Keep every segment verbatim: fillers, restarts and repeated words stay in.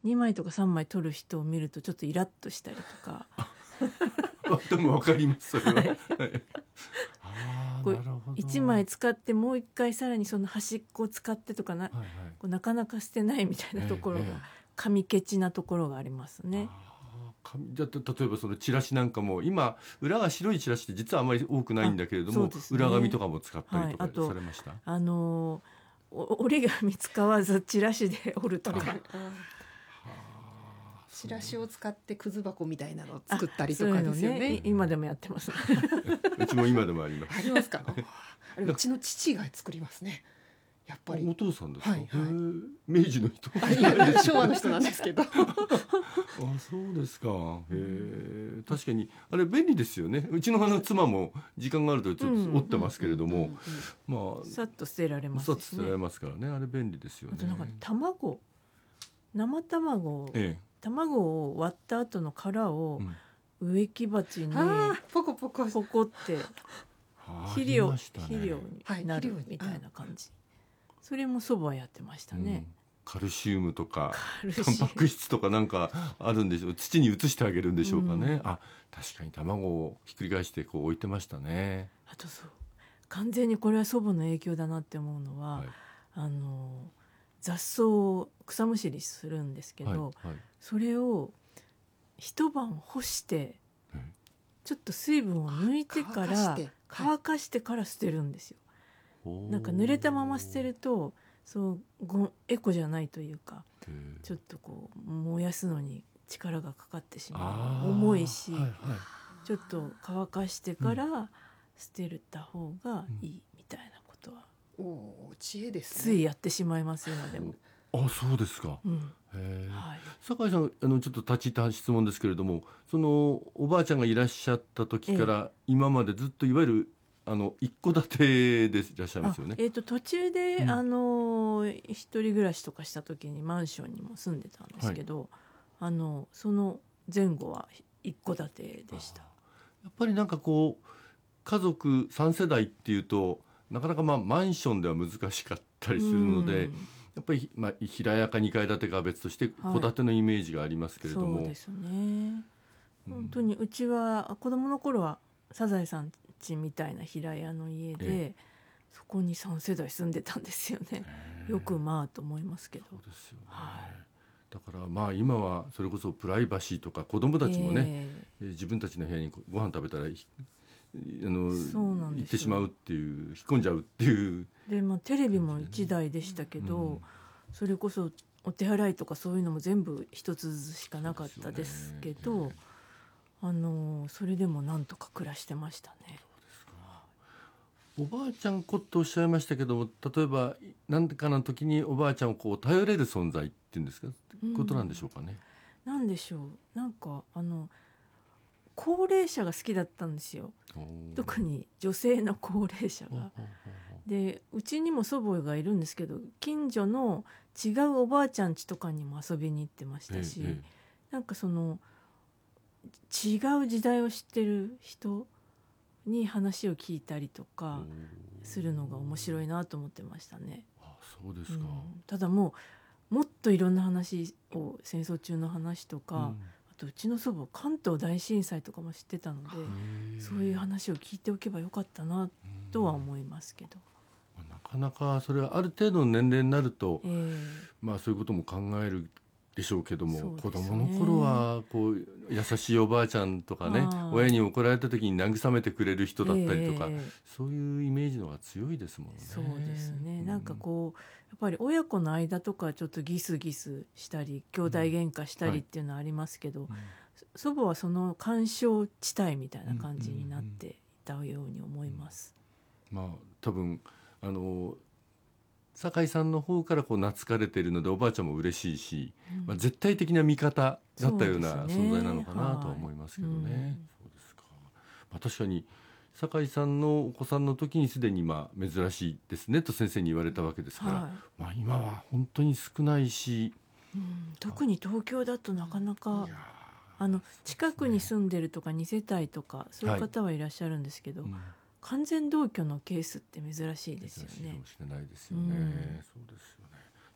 にまいとかさんまい撮る人を見るとちょっとイラッとしたりとかでも分かりますそれは、 はいはいあこうーなるほどいちまい使ってもういっかいさらにその端っこを使ってとかな、 はいはいこうなかなか捨てないみたいなところが、 ええええ紙ケチなところがありますね。 あー紙じゃあ例えばそのチラシなんかも今裏が白いチラシって実はあまり多くないんだけれども、 あそうですね裏紙とかも使ったりとかはいあとされました、 あのお折り紙使わずチラシで折るとかあーチラシを使ってくず箱みたいなのを作ったりとそういうのかですよね。 い今でもやってますうちも今でもありますありますか。あれうちの父が作りますね。やっぱりお父さんですか、 はいはいへー明治の人あいや昭和の人なんですけどあそうですかへえ確かにあれ便利ですよねうちのあの妻も時間があるとちょっと折ってますけれども、 うんうんうんまあさっと捨てられますさっとしね。 捨てられますからねあれ便利ですよねあとなんか卵生卵をえ卵を割った後の殻をえ、うん植木鉢にあーポコポコポコってあ肥料、 ありましたね肥料になるはい肥料にみたいな感じ、それも祖母はやってましたね、 うんカルシウムとかカルシウムタンパク質とかなんかあるんでしょう土に移してあげるんでしょうかね、 うんあ確かに卵をひっくり返してこう置いてましたね、 あとそう完全にこれは祖母の影響だなって思うのは、 はいあの雑草を草むしりするんですけど、 はいはいそれを一晩干してうんちょっと水分を抜いてから乾かして乾かしてから捨てるんですよ。 おーなんか濡れたまま捨てるとそうごエコじゃないというかへーちょっとこう燃やすのに力がかかってしまあーう重いし、 はいはいちょっと乾かしてから捨てた方がいいみたいなことはおお知恵ですね。 ついやってしまいます今でも、 あそうですか、 うんへーはい、 酒井さんあのちょっと立ち入った質問ですけれどもそのおばあちゃんがいらっしゃった時から今までずっといわゆるあの一戸建てでいらっしゃいますよねあえー、と途中で、 うんあの一人暮らしとかした時にマンションにも住んでたんですけど、あのその前後は一戸建てでした。 やっぱりなんかこう家族さん世代っていうとなかなかまあマンションでは難しかったりするので、 うんやっぱり、まあ、平屋かにかい建てかは別としてはい戸建てのイメージがありますけれども、 そうですね、 うん本当にうちは子供の頃はサザエさん家みたいな平屋の家で、 えそこにさん世代住んでたんですよね。よくまあと思いますけど、 そうですよね、 はいだからまあ今はそれこそプライバシーとか子供たちもね、 ええー自分たちの部屋にご飯食べたらひあのそうなんですよ行ってしまうっていう引っ込んじゃうっていうえで、まあ、テレビもいちだいでしたけど、 うんそれこそお手洗いとかそういうのも全部一つずつしかなかったですけど、 そうですよねあのそれでもなんとか暮らしてましたね。 おばあちゃん子とおっしゃいましたけども例えば何かの時におばあちゃんをこう頼れる存在っていうんですか、 うんことなんでしょうかね。 なんでしょうなんかあの高齢者が好きだったんですよ。 おー特に女性の高齢者が。 ほうほうほうでうちにも祖母がいるんですけど近所の違うおばあちゃん家とかにも遊びに行ってましたし、 えええなんかその違う時代を知ってる人に話を聞いたりとえかおーするのが面白いなと思ってましたね。 あそうですか、 うん、ただもうもっといろんな話を戦争中の話とか、 うんあとうちの祖母関東大震災とかも知ってたので、 へえそういう話を聞いておけばよかったなとは思いますけど、 なかなかそれはある程度の年齢になると、 えーまあそういうことも考えるでしょうけども、 そうですね子供の頃はこう優しいおばあちゃんとかねはい親に怒られた時に慰めてくれる人だったりとか、 えーそういうイメージの方が強いですもんね。 そうですね、 うんなんかこうやっぱり親子の間とかちょっとギスギスしたり兄弟喧嘩したりっていうのはありますけど、 うん祖母はその干渉地帯みたいな感じになっていたように思います。 まあ多分あの酒井さんの方からこう懐かれているのでおばあちゃんも嬉しいし、 うんまあ、絶対的な味方だったようなそうですね存在なのかなとは思いますけどね。 はいうんそうですか、まあ、確かに酒井さんのお子さんの時にすでにまあ珍しいですねと先生に言われたわけですから、 はいまあ、今は本当に少ないし、 うん特に東京だとなかなかいやあの近くに住んでるとかに世帯とかそういうはい方はいらっしゃるんですけど、 うん完全同居のケースって珍しいですよね珍しいかも。しれないですよね、 うんそうですよね。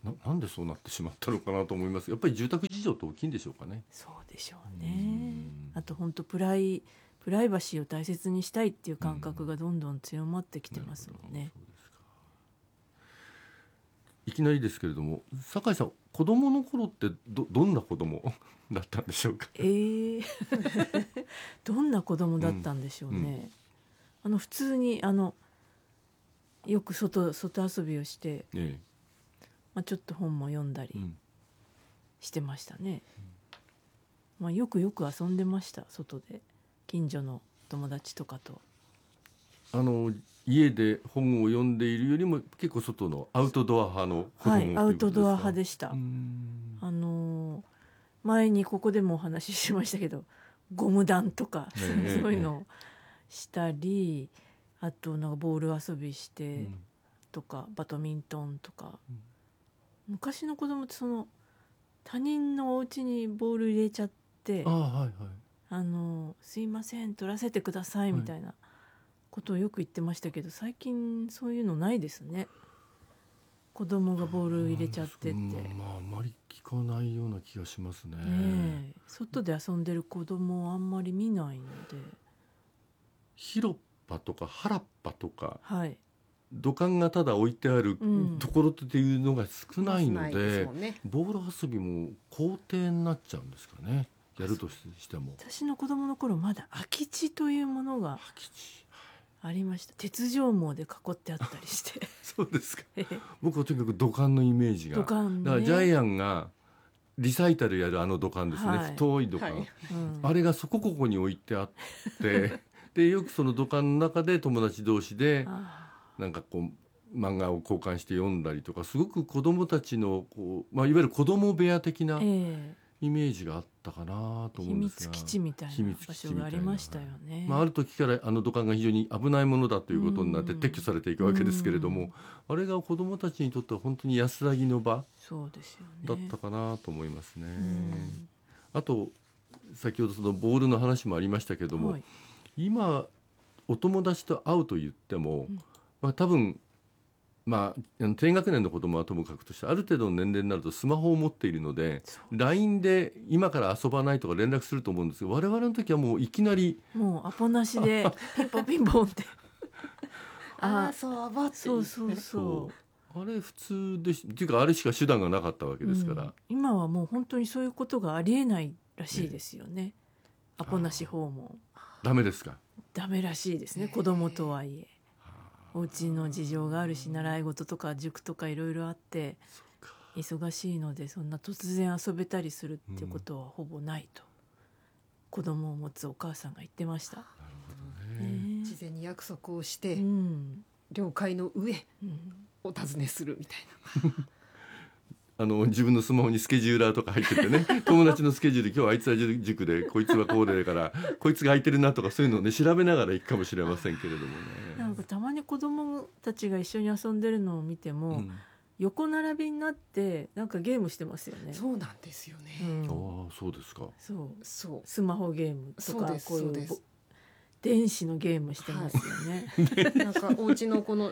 な, なんでそうなってしまったのかなと思います。やっぱり住宅事情って大きいんでしょうかね。 そうでしょうね。あと本当プライプライバシーを大切にしたいっていう感覚がどんどん強まってきてますもんね。 そうですか。いきなりですけれども、酒井さん子供の頃って ど, どんな子供だったんでしょうか。 えー、どんな子供だったんでしょうね。うんうん、あの普通にあのよく 外, 外遊びをして、ええ、まあ、ちょっと本も読んだりしてましたね。うん、まあ、よくよく遊んでました。外で近所の友達とかと。 あの家で本を読んでいるよりも結構外のアウトドア派の子供、はい、 アウトドア派でした。あの前にここでもお話ししましたけど、ゴム弾とか、ね、そういうのをしたり、あとなんかボール遊びしてとか、うん、バドミントンとか、うん、昔の子供ってその他人のお家にボール入れちゃって、あ、はいはい、あのすいません取らせてくださいみたいなことをよく言ってましたけど、最近そういうのないですね。子供がボール入れちゃってって、まあ、あんまり聞かないような気がしますね。 ね、外で遊んでる子供はあんまり見ないので、 広っぱとか原っぱとか、 はい、 土管がただ置いてあるところっていうのが少ないので、うんね、ボール遊びも校庭になっちゃうんですかね、やるとしても。 私の子供の頃まだ空き地というものがありました。鉄条網で囲ってあったりしてそうですか。僕はとにかく土管のイメージが、 土管、ね、 だからジャイアンがリサイタルやるあの土管ですね、はい、太い土管、はい、うん、あれがそこここに置いてあってでよくその土管の中で友達同士でなんかこう漫画を交換して読んだりとか、すごく子供たちのこう、まあ、いわゆる子供部屋的なイメージがあったかなと思うんですが、 秘密基地みたいな場所がありましたよね。 まあ、ある時からあの土管が非常に危ないものだということになって撤去されていくわけですけれども、あれが子どもたちにとっては本当に安らぎの場だったかなと思いますね。あと先ほどそのボールの話もありましたけども、はい、今お友達と会うと言っても、うんまあ、多分まあ、低学年の子供はともかくとして、ある程度の年齢になるとスマホを持っているので ライン で今から遊ばないとか連絡すると思うんですけど、我々の時はもういきなりもうアポなしでピンポンピンポンってああそうばってそうそうそう、 あれ普通でっていうか、あれしか手段がなかったわけですから、うん、 今はもう本当にそういうことがありえないらしいですよね、ね、アポなし訪問ダメですか。 ダメらしいですね、子供とはいえ。お家の事情があるし、習い事とか塾とかいろいろあって忙しいので、そんな突然遊べたりするっていうことはほぼないと、うん、子供を持つお母さんが言ってました。なるほどね、事前に約束をして、うん、了解の上、うん、お尋ねするみたいなあの自分のスマホにスケジューラーとか入っててね友達のスケジュール、今日はあいつは塾でこいつはこうでからこいつが空いてるなとか、そういうのをね調べながら行くかもしれませんけれどもね。 なんかたまに子供たちが一緒に遊んでるのを見ても、うん、横並びになってなんかゲームしてますよね。 そうなんですよね、 うん、ああそうですか。 そうそうスマホゲームとかこういう電子のゲームしてますよね、 はい、なんかお家のこの